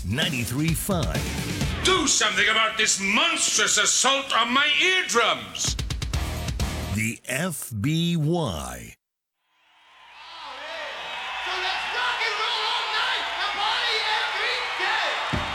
93.5. Do something about this monstrous assault on my eardrums! The FBY.